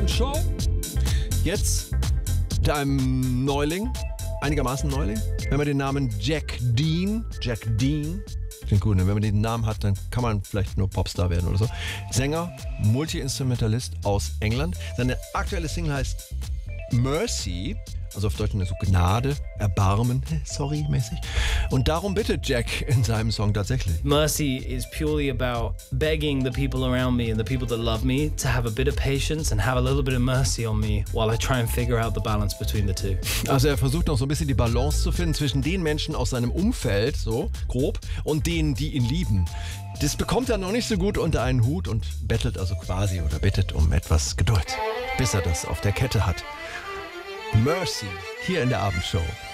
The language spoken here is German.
Abendshow. Jetzt mit einem Neuling, einigermaßen Neuling. Wenn man den Namen Jack Dean, klingt gut, ne? Wenn man den Namen hat, dann kann man vielleicht nur Popstar werden oder so. Sänger, Multi-Instrumentalist aus England. Seine aktuelle Single heißt Mercy, also auf Deutsch so Gnade, Erbarmen, sorry mäßig. Und darum bittet Jack in seinem Song tatsächlich. Mercy is purely about begging the people around me and the people that love me to have a bit of patience and have a little bit of mercy on me while I try and figure out the balance between the two. Also er versucht noch so ein bisschen die Balance zu finden zwischen den Menschen aus seinem Umfeld, so grob, und denen, die ihn lieben. Das bekommt er noch nicht so gut unter einen Hut und bettelt also quasi oder bittet um etwas Geduld, bis er das auf der Kette hat. Mercy, hier in der Abendshow.